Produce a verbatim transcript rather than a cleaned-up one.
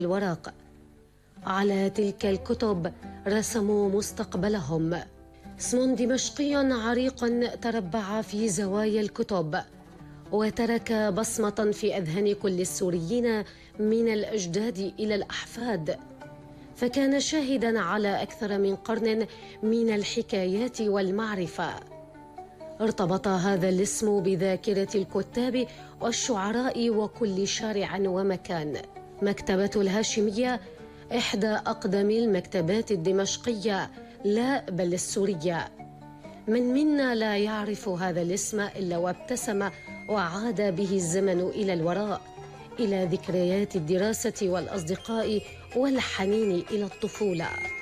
الورق. على تلك الكتب رسموا مستقبلهم. اسم دمشقي عريق تربع في زوايا الكتب وترك بصمة في أذهان كل السوريين من الأجداد إلى الأحفاد، فكان شاهدا على أكثر من قرن من الحكايات والمعرفة. ارتبط هذا الاسم بذاكرة الكتاب والشعراء وكل شارع ومكان. مكتبة الهاشمية إحدى أقدم المكتبات الدمشقية، لا بل السورية. من منا لا يعرف هذا الاسم إلا وابتسم وعاد به الزمن إلى الوراء، إلى ذكريات الدراسة والأصدقاء والحنين إلى الطفولة.